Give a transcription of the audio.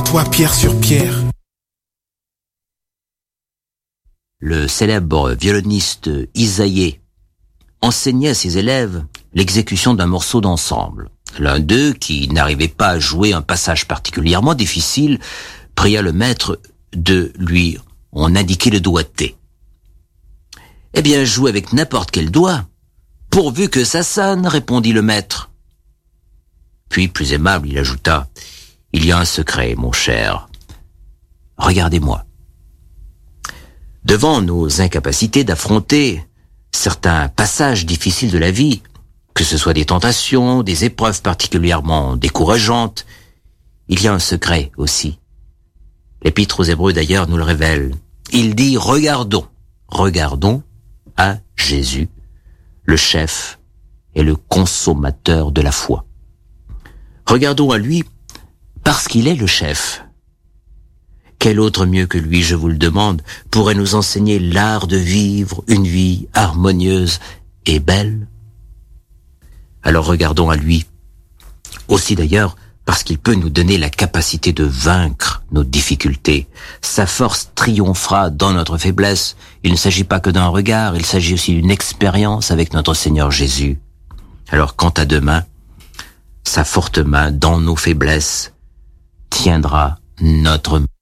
en toi pierre sur pierre. Le célèbre violoniste Isaïe enseignait à ses élèves l'exécution d'un morceau d'ensemble. L'un d'eux, qui n'arrivait pas à jouer un passage particulièrement difficile, pria le maître de lui en indiquer le doigté. « Eh bien, joue avec n'importe quel doigt, pourvu que ça sonne, répondit le maître. Puis, plus aimable, il ajouta, « Il y a un secret, mon cher. Regardez-moi. Devant nos incapacités d'affronter certains passages difficiles de la vie, que ce soit des tentations, des épreuves particulièrement décourageantes, il y a un secret aussi. L'Épître aux Hébreux d'ailleurs nous le révèle. Il dit « Regardons à Jésus, le chef et le consommateur de la foi. Regardons à lui parce qu'il est le chef. Quel autre mieux que lui, je vous le demande, pourrait nous enseigner l'art de vivre une vie harmonieuse et belle? Alors regardons à lui, aussi d'ailleurs parce qu'il peut nous donner la capacité de vaincre nos difficultés. Sa force triomphera dans notre faiblesse. Il ne s'agit pas que d'un regard, il s'agit aussi d'une expérience avec notre Seigneur Jésus. Alors quant à demain, sa forte main dans nos faiblesses tiendra notre main.